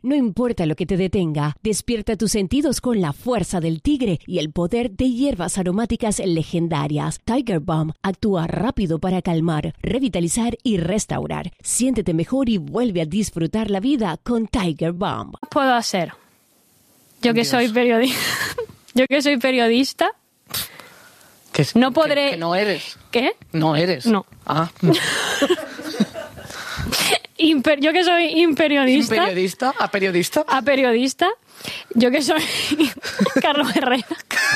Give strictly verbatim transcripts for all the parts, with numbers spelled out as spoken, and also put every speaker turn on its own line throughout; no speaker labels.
No importa lo que te detenga, despierta tus sentidos con la fuerza del tigre y el poder de hierbas aromáticas legendarias. Tiger Balm actúa rápido para calmar, revitalizar y restaurar. Siéntete mejor y vuelve a disfrutar la vida con Tiger Balm.
¿Qué puedo hacer? Yo que
Dios.
soy periodista. Yo que soy periodista.
Que,
No podré-
Que, que no eres.
¿Qué?
No eres.
No.
Ah.
Imper- yo que soy imperiodista.
¿Periodista? ¿A periodista?
A periodista. Yo que soy Carlos Herrera.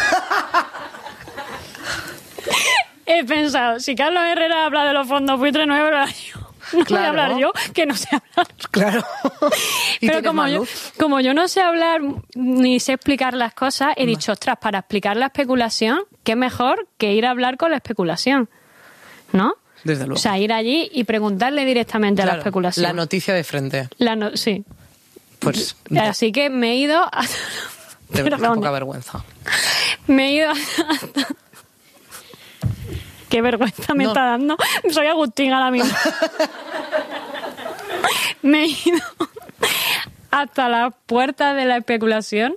He pensado, si Carlos Herrera habla de los fondos buitres, no voy a hablar yo. No
Claro.
voy a hablar yo, que no sé hablar.
Claro. ¿Y
Pero
tienes
como
más
yo,
luz?
como yo no sé hablar ni sé explicar las cosas, he dicho, ostras, para explicar la especulación, qué mejor que ir a hablar con la especulación, ¿no?
Desde luego.
O sea, ir allí y preguntarle directamente a la
Claro,
especulación.
La noticia de frente.
La no- sí.
Pues
Así que me he ido a...
de verdad,
Perdón.
poca vergüenza.
Me he ido a... Qué vergüenza me
No.
está dando. Soy Agustín ahora mismo. Me he ido hasta la puerta de la especulación.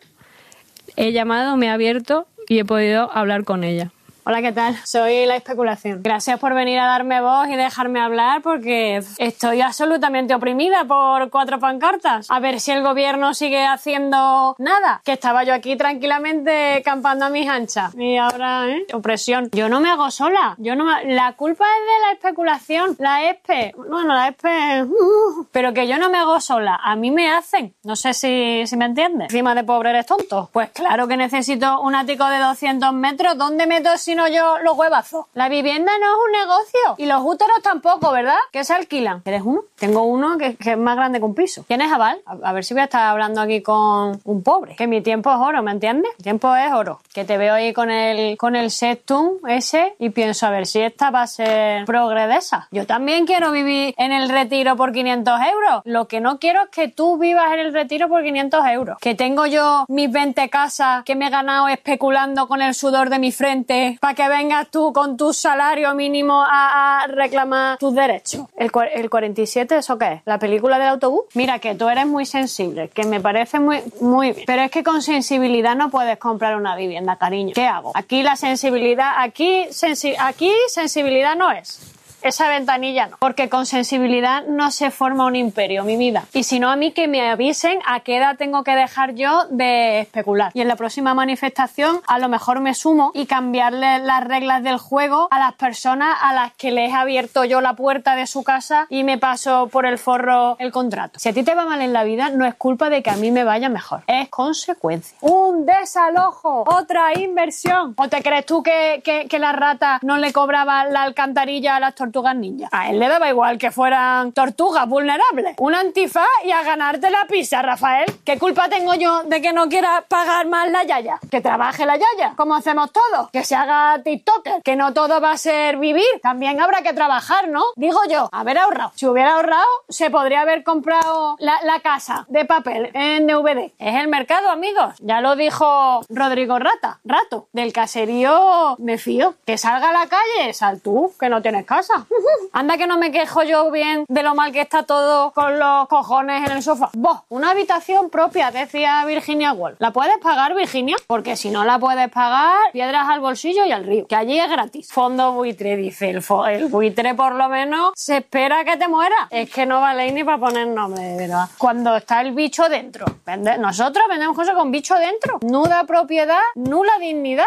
He llamado, me he abierto y he podido hablar con ella. Hola, ¿qué tal? Soy La Especulación. Gracias por venir a darme voz y dejarme hablar porque estoy absolutamente oprimida por cuatro pancartas. A ver si el gobierno sigue haciendo nada. Que estaba yo aquí tranquilamente campando a mis anchas. Y ahora, ¿eh? Opresión. Yo no me hago sola. Yo no me... La culpa es de La Especulación. La E S P E. Bueno, la E S P E... Uh, pero que yo no me hago sola. A mí me hacen. No sé si, si me entiendes. Encima de pobre eres tonto. Pues claro que necesito un ático de doscientos metros. ¿Dónde meto si no yo los huevazos? La vivienda no es un negocio. Y los úteros tampoco, ¿verdad? Que se alquilan. ¿Eres uno? Tengo uno que, que es más grande que un piso. ¿Tienes aval? A, a ver si voy a estar hablando aquí con un pobre. Que mi tiempo es oro, ¿me entiendes? Mi tiempo es oro. Que te veo ahí con el, con el Sextum ese y pienso a ver si esta va a ser progredesa. Yo también quiero vivir en el retiro por quinientos euros. Lo que no quiero es que tú vivas en el retiro por quinientos euros. Que tengo yo mis veinte casas que me he ganado especulando con el sudor de mi frente para que vengas tú con tu salario mínimo a, a reclamar tus derechos. ¿El, cua- el cuarenta y siete eso qué es? ¿La película del autobús? Mira, que tú eres muy sensible, que me parece muy, muy bien. Pero es que con sensibilidad no puedes comprar una vivienda, cariño. ¿Qué hago? Aquí la sensibilidad, aquí, sensi- aquí sensibilidad no es. Esa ventanilla no. Porque con sensibilidad no se forma un imperio, mi vida. Y si no, a mí que me avisen a qué edad tengo que dejar yo de especular. Y en la próxima manifestación a lo mejor me sumo y cambiarle las reglas del juego a las personas a las que les he abierto yo la puerta de su casa y me paso por el forro el contrato. Si a ti te va mal en la vida, no es culpa de que a mí me vaya mejor. Es consecuencia. Un desalojo. Otra inversión. ¿O te crees tú que, que, que la rata no le cobraba la alcantarilla a las tortugas ninja? A él le daba igual que fueran tortugas vulnerables. Un antifaz y a ganarte la pizza, Rafael. ¿Qué culpa tengo yo de que no quiera pagar más la yaya? Que trabaje la yaya, como hacemos todos. Que se haga TikToker. Que no todo va a ser vivir. También habrá que trabajar, ¿no? Digo yo, haber ahorrado. Si hubiera ahorrado, se podría haber comprado la, la casa de papel en D V D. Es el mercado, amigos. Ya lo dijo Rodrigo Rata. Rato. Del caserío me fío. Que salga a la calle, sal tú, que no tienes casa. Anda que no me quejo yo bien de lo mal que está todo con los cojones en el sofá. Vos, una habitación propia, decía Virginia Woolf. ¿La puedes pagar, Virginia? Porque si no la puedes pagar, piedras al bolsillo y al río. Que allí es gratis. Fondo buitre, dice. El, fo- el buitre por lo menos se espera que te muera. Es que no vale ni para poner nombre, de verdad. Cuando está el bicho dentro. Vende- Nosotros vendemos cosas con bicho dentro. Nuda propiedad, nula dignidad.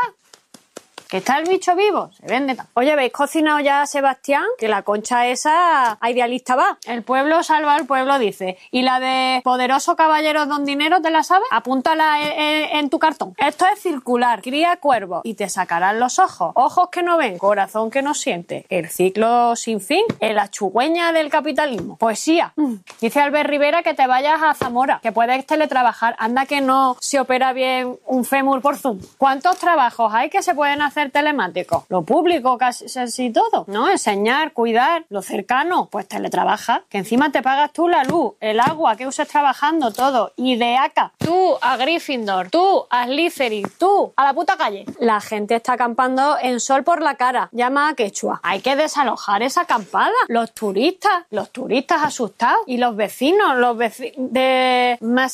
Que está el bicho vivo, se vende tan. Oye, ¿habéis cocinado ya, Sebastián? Que la concha esa a idealista va. El pueblo salva al pueblo, dice. Y la de poderoso caballero don dinero, ¿te la sabes? Apúntala en, en- en tu cartón. Esto es circular. Cría cuervos y te sacarán los ojos. Ojos que no ven, corazón que no siente. El ciclo sin fin, el achugüeña del capitalismo. Poesía. Mm. Dice Albert Rivera que te vayas a Zamora, que puedes teletrabajar. Anda que no se opera bien un fémur por Zoom. ¿Cuántos trabajos hay que se pueden hacer telemáticos? Lo público, casi, casi todo, ¿no? Enseñar, cuidar, lo cercano, pues teletrabaja, que encima te pagas tú la luz, el agua que uses trabajando, todo, y de acá, tú a Gryffindor, tú a Slytherin, tú a la puta calle. La gente está acampando en sol por la cara, llama a Quechua. Hay que desalojar esa acampada. Los turistas, los turistas asustados, y los vecinos, los vecinos de más